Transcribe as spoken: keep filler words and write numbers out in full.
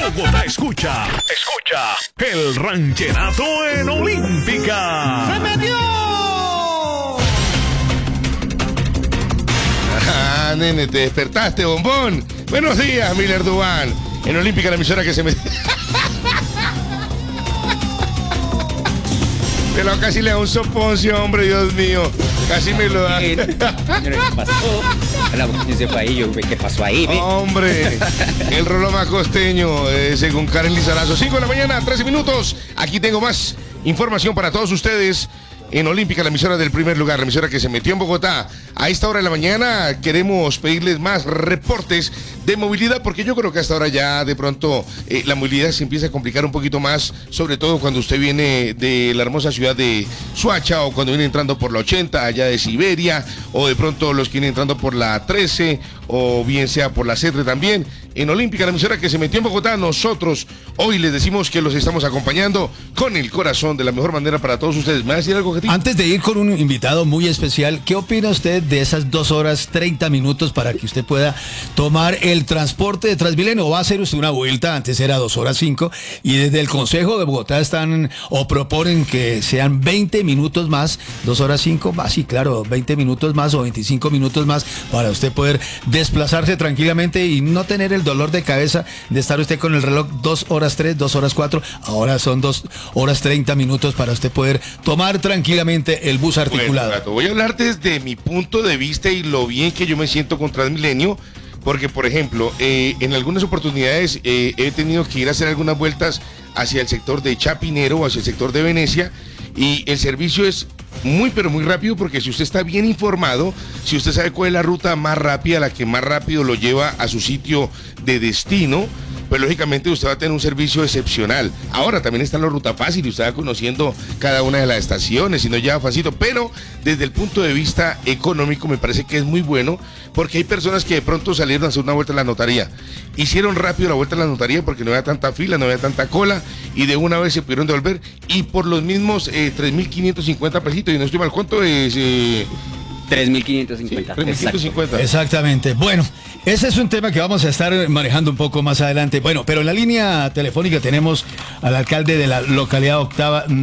Bogotá escucha, escucha el ranchenato en Olímpica. ¡Se metió! Ah, nene, te despertaste, bombón. Buenos días, Miller Dubán. En Olímpica, la emisora que se me... Pero casi le da un soponcio, hombre, Dios mío. Casi me lo da. ¿Qué pasó? ¿Qué fue ahí? Yo, ¿qué pasó ahí? ¿Ve? Hombre, el rolo más costeño, eh, según Karen Lizarazo. cinco de la mañana, trece minutos. Aquí tengo más información para todos ustedes. En Olímpica, la emisora del primer lugar, la emisora que se metió en Bogotá. A esta hora de la mañana queremos pedirles más reportes de movilidad, porque yo creo que hasta ahora ya de pronto eh, la movilidad se empieza a complicar un poquito más, sobre todo cuando usted viene de la hermosa ciudad de Soacha, o cuando viene entrando por la ochenta, allá de Siberia, o de pronto los que vienen entrando por la trece, o bien sea por la Cetre también. En Olímpica, la emisora que se metió en Bogotá, nosotros hoy les decimos que los estamos acompañando con el corazón de la mejor manera para todos ustedes. ¿Me va a decir algo, Gatito? Antes de ir con un invitado muy especial, ¿qué opina usted de esas dos horas treinta minutos para que usted pueda tomar el transporte de Transmilenio? ¿O va a hacer usted una vuelta? Antes era dos horas cinco, y desde el Consejo de Bogotá están o proponen que sean veinte minutos más, dos horas cinco más, sí, claro, veinte minutos más o veinticinco minutos más para usted poder desplazarse tranquilamente y no tener el dolor de cabeza de estar usted con el reloj dos horas tres, dos horas cuatro, ahora son dos horas treinta minutos para usted poder tomar tranquilamente el bus articulado. Bueno, Gato, voy a hablar desde mi punto de vista y lo bien que yo me siento con Transmilenio, porque por ejemplo, eh, en algunas oportunidades eh, he tenido que ir a hacer algunas vueltas hacia el sector de Chapinero o hacia el sector de Venecia, y el servicio es muy pero muy rápido, porque si usted está bien informado, si usted sabe cuál es la ruta más rápida, la que más rápido lo lleva a su sitio de destino, pues lógicamente usted va a tener un servicio excepcional. Ahora también está la ruta fácil y usted va conociendo cada una de las estaciones y no lleva facito, pero desde el punto de vista económico me parece que es muy bueno, porque hay personas que de pronto salieron a hacer una vuelta a la notaría, hicieron rápido la vuelta a la notaría porque no había tanta fila, no había tanta cola, y de una vez se pudieron devolver, y por los mismos eh, tres mil quinientos cincuenta pesitos, y no estoy mal, ¿cuánto es? Eh... tres mil quinientos cincuenta. Sí, tres mil quinientos cincuenta. Exactamente. Bueno, ese es un tema que vamos a estar manejando un poco más adelante. Bueno, pero en la línea telefónica tenemos al alcalde de la localidad Octava.